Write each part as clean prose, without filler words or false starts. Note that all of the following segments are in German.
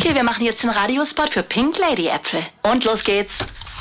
Okay, wir machen jetzt den Radiospot für Pink Lady Äpfel. Und los geht's.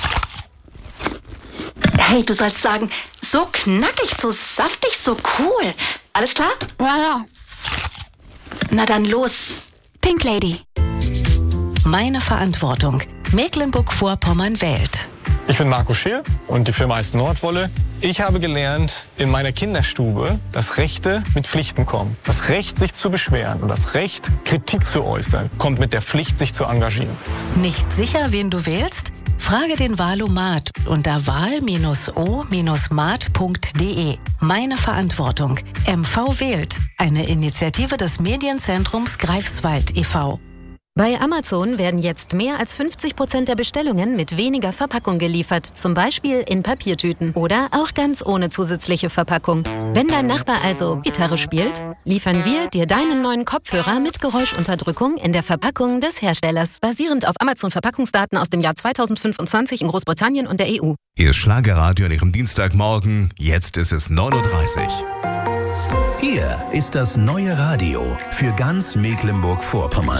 Hey, du sollst sagen, so knackig, so saftig, so cool. Alles klar? Ja. Na dann los. Pink Lady. Meine Verantwortung. Mecklenburg-Vorpommern wählt. Ich bin Marco Schier und die Firma heißt Nordwolle. Ich habe gelernt in meiner Kinderstube, dass Rechte mit Pflichten kommen. Das Recht, sich zu beschweren und das Recht, Kritik zu äußern, kommt mit der Pflicht, sich zu engagieren. Nicht sicher, wen du wählst? Frage den Wahlomat unter wahl-o-mat.de. Meine Verantwortung. MV wählt. Eine Initiative des Medienzentrums Greifswald e.V. Bei Amazon werden jetzt mehr als 50% der Bestellungen mit weniger Verpackung geliefert, zum Beispiel in Papiertüten oder auch ganz ohne zusätzliche Verpackung. Wenn dein Nachbar also Gitarre spielt, liefern wir dir deinen neuen Kopfhörer mit Geräuschunterdrückung in der Verpackung des Herstellers, basierend auf Amazon-Verpackungsdaten aus dem Jahr 2025 in Großbritannien und der EU. Hier ist Schlagerradio an Ihrem Dienstagmorgen. Jetzt ist es 9:30 Uhr. Hier ist das neue Radio für ganz Mecklenburg-Vorpommern.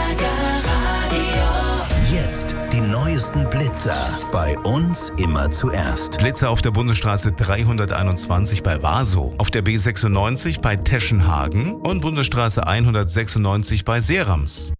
Jetzt die neuesten Blitzer. Bei uns immer zuerst. Blitzer auf der Bundesstraße 321 bei Waso, auf der B96 bei Teschenhagen und Bundesstraße 196 bei Serams.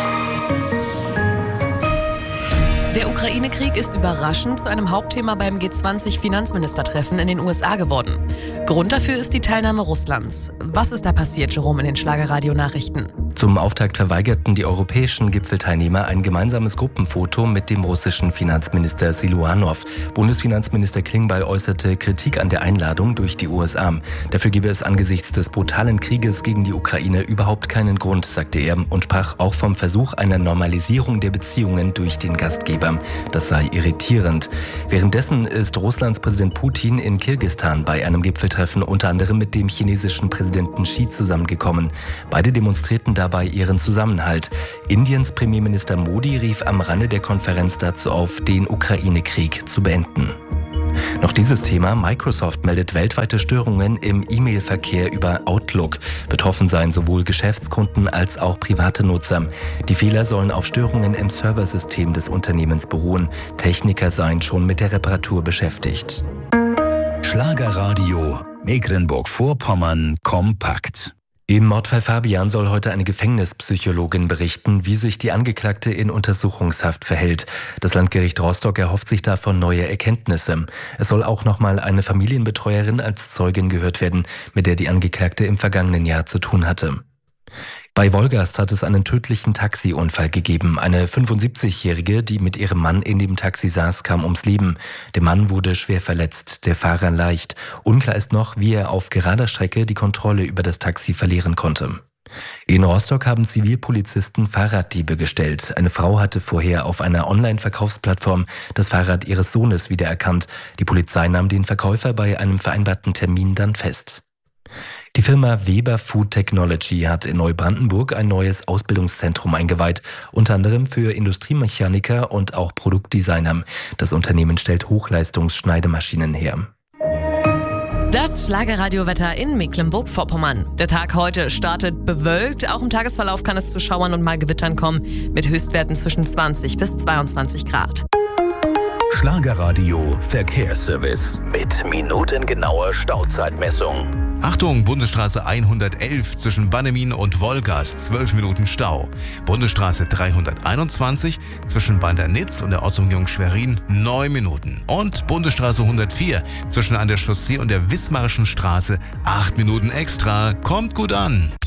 Der Ukraine-Krieg ist überraschend zu einem Hauptthema beim G20-Finanzministertreffen in den USA geworden. Grund dafür ist die Teilnahme Russlands. Was ist da passiert, Jerome, in den Schlagerradio-Nachrichten? Zum Auftakt verweigerten die europäischen Gipfelteilnehmer ein gemeinsames Gruppenfoto mit dem russischen Finanzminister Siluanow. Bundesfinanzminister Klingbeil äußerte Kritik an der Einladung durch die USA. Dafür gebe es angesichts des brutalen Krieges gegen die Ukraine überhaupt keinen Grund, sagte er und sprach auch vom Versuch einer Normalisierung der Beziehungen durch den Gastgeber. Das sei irritierend. Währenddessen ist Russlands Präsident Putin in Kirgisistan bei einem Gipfeltreffen unter anderem mit dem chinesischen Präsidenten Xi zusammengekommen. Beide demonstrierten dabei ihren Zusammenhalt. Indiens Premierminister Modi rief am Rande der Konferenz dazu auf, den Ukraine-Krieg zu beenden. Noch dieses Thema. Microsoft meldet weltweite Störungen im E-Mail-Verkehr über Outlook. Betroffen seien sowohl Geschäftskunden als auch private Nutzer. Die Fehler sollen auf Störungen im Serversystem des Unternehmens beruhen. Techniker seien schon mit der Reparatur beschäftigt. Schlagerradio Mecklenburg-Vorpommern kompakt. Im Mordfall Fabian soll heute eine Gefängnispsychologin berichten, wie sich die Angeklagte in Untersuchungshaft verhält. Das Landgericht Rostock erhofft sich davon neue Erkenntnisse. Es soll auch nochmal eine Familienbetreuerin als Zeugin gehört werden, mit der die Angeklagte im vergangenen Jahr zu tun hatte. Bei Wolgast hat es einen tödlichen Taxiunfall gegeben. Eine 75-Jährige, die mit ihrem Mann in dem Taxi saß, kam ums Leben. Der Mann wurde schwer verletzt, der Fahrer leicht. Unklar ist noch, wie er auf gerader Strecke die Kontrolle über das Taxi verlieren konnte. In Rostock haben Zivilpolizisten Fahrraddiebe gestellt. Eine Frau hatte vorher auf einer Online-Verkaufsplattform das Fahrrad ihres Sohnes wiedererkannt. Die Polizei nahm den Verkäufer bei einem vereinbarten Termin dann fest. Die Firma Weber Food Technology hat in Neubrandenburg ein neues Ausbildungszentrum eingeweiht, unter anderem für Industriemechaniker und auch Produktdesigner. Das Unternehmen stellt Hochleistungsschneidemaschinen her. Das Schlagerradiowetter in Mecklenburg-Vorpommern. Der Tag heute startet bewölkt. Auch im Tagesverlauf kann es zu Schauern und mal Gewittern kommen, mit Höchstwerten zwischen 20 bis 22 Grad. Schlagerradio Verkehrsservice mit minutengenauer Stauzeitmessung. Achtung, Bundesstraße 111 zwischen Bannemin und Wolgast, 12 Minuten Stau. Bundesstraße 321 zwischen Bandernitz und der Ortsumgehung Schwerin, 9 Minuten. Und Bundesstraße 104 zwischen an der Chaussee und der Wismarischen Straße, 8 Minuten extra. Kommt gut an.